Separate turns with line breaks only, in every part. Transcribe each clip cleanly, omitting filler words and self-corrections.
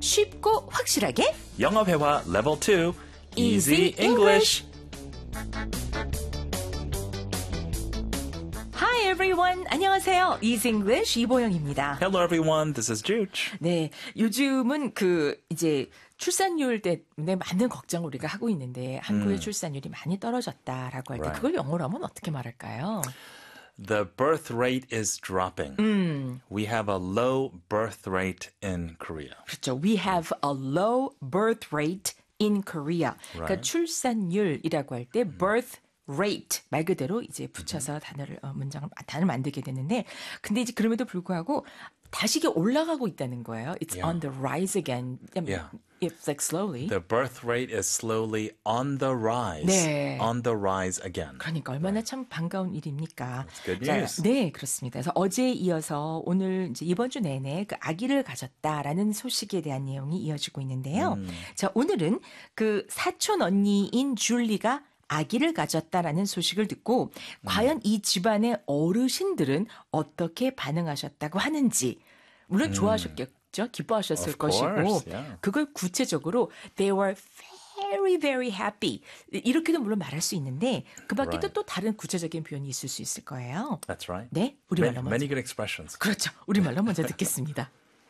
쉽고 확실하게
영어 회화 level 2 Easy English.
Hi everyone. 안녕하세요. Easy English 이보영입니다.
Hello everyone, this is Juge.
네, 요즘은 이제 출산율 때문에 많은 걱정을 우리가 하고 있는데 한국의 출산율이 많이 떨어졌다라고 할 때
Right.
그걸 영어로 하면 어떻게 말할까요?
The birth rate is dropping. We have a low birth rate in Korea.
그렇죠. We have a low birth rate in Korea. 그러니까
Right.
출산율이라고 할 때 birth rate 말 그대로 이제 붙여서 단어를 만들게 되는데 근데 이제 그럼에도 불구하고 다시 이게 올라가고 있다는 거예요. It's
Yeah.
on the rise again.
Yeah.
It's like slowly.
The birth rate is slowly on the rise.
네.
On the rise again.
그러니까 얼마나 참 반가운 일입니까?
That's good news.
네, 그렇습니다. 그래서 어제에 이어서 오늘 이제 이번 주 내내 그 아기를 가졌다라는 소식에 대한 내용이 이어지고 있는데요. 자, 오늘은 그 사촌 언니인 줄리가 아기를 가졌다라는 소식을 듣고 과연 이 집안의 어르신들은 어떻게 반응하셨다고 하는지 물론 좋아하셨겠죠. 기뻐하셨을
Of
것이고
course, yeah.
그걸 구체적으로 they were very very happy 이렇게도 물론 말할 수 있는데 그 밖에도
Right.
또 다른 구체적인 표현이 있을 수 있을 거예요.
That's right.
네, 우리말로 먼저.
Many good expressions.
그렇죠. 우리말로 먼저 듣겠습니다.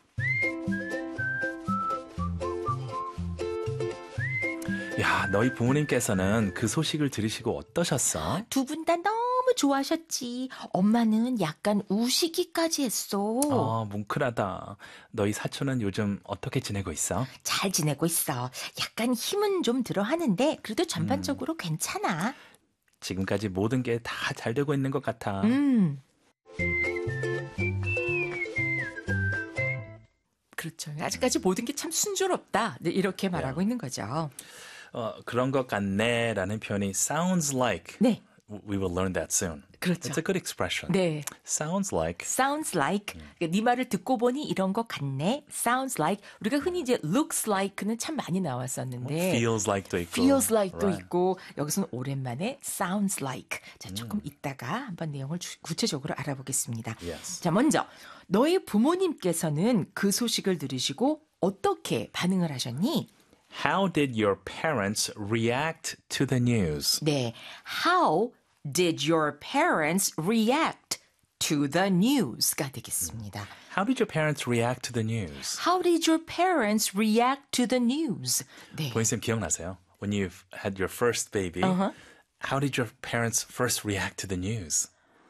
야, 너희 부모님께서는 그 소식을 들으시고 어떠셨어?
두 분 다 너무 좋아하셨지. 엄마는 약간 우시기까지 했어.
뭉클하다. 너희 사촌은 요즘 어떻게 지내고 있어?
잘 지내고 있어. 약간 힘은 좀 들어 하는데 그래도 전반적으로 괜찮아.
지금까지 모든 게 다 잘 되고 있는 것 같아.
그렇죠. 아직까지 모든 게 참 순조롭다. 네, 이렇게 말하고 있는 거죠.
그런 것 같네라는 표현이 sounds like.
네.
We will learn that soon.
그렇죠.
It's a good expression.
네.
Sounds like.
Sounds like. 네 말을 듣고 보니 이런 것 같네. Sounds like. 우리가 흔히 이제 looks like는 참 많이 나왔었는데.
Feels like도 있고.
feels like도
Right.
있고 여기서는 오랜만에 sounds like. 자, 조금 이따가 한번 내용을 구체적으로 알아보겠습니다.
Yes.
자, 먼저 너희 부모님께서는 그 소식을 들으시고 어떻게 반응을 하셨니?
How did your parents react to the news?
네. How did your parents react to the news가 되겠습니다.
How did your parents react to the news?
How did your parents react to the news? 네.
보인쌤 기억나세요? When you had your first baby, how did your parents first react to the news?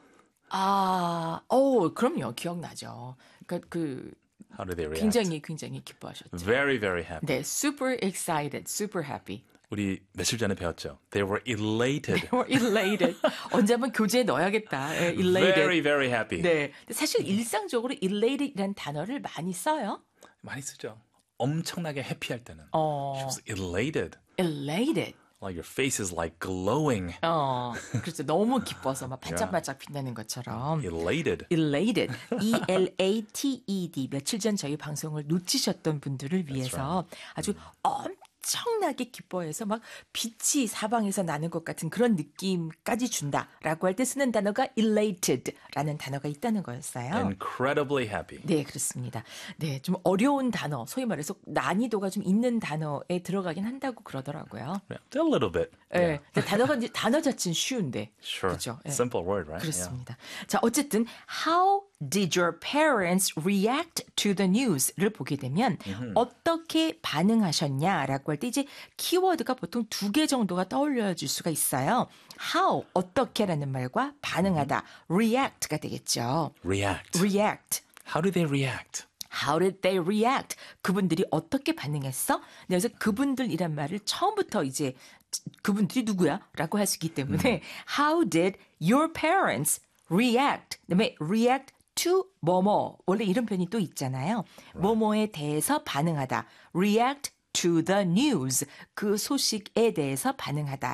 그럼요. 기억나죠. 그러니까
How did they react?
굉장히 기뻐하셨죠.
Very, very happy.
네, super excited, super happy.
우리 며칠 전에 배웠죠. They were elated.
Or elated. 언제 한번 교재에 넣어야겠다. 예, elated.
Very, very happy.
네. 근데 사실 일상적으로 elated이라는 단어를 많이 써요.
많이 쓰죠. 엄청나게 해피할 때는. She was elated.
elated.
Like your face is like glowing.
그렇죠. 너무 기뻐서 막 반짝반짝 빛나는 것처럼.
Elated.
elated. E-L-A-T-E-D. 며칠 전 저희 방송을 놓치셨던 분들을 위해서 아주 엄청나게 기뻐해서 막 빛이 사방에서 나는 것 같은 그런 느낌까지 준다라고 할 때 쓰는 단어가 elated라는 단어가 있다는 거였어요.
Incredibly happy.
네, 그렇습니다. 네, 좀 어려운 단어, 소위 말해서 난이도가 좀 있는 단어에 들어가긴 한다고 그러더라고요.
Yeah, a little bit.
네, 근데 단어가 이제 단어 자체는 쉬운데.
Sure.
그렇죠. 네.
Simple word, right?
그렇습니다. 자, 어쨌든 how did your parents react to the news를 보게 되면 어떻게 반응하셨냐라고 할 때 이제 키워드가 보통 2개 정도가 떠올려질 수가 있어요. how 어떻게라는 말과 반응하다 react가 되겠죠.
React.
react.
How do they react?
How did they react? 그분들이 어떻게 반응했어? 그래서 그분들이란 말을 처음부터 이제 그분들이 누구야? 라고 할 수 있기 때문에 How did your parents react? 그다음에 react to 뭐뭐. 원래 이런 표현이 또 있잖아요. 뭐뭐에 대해서 반응하다. react to the news. 그 소식에 대해서 반응하다.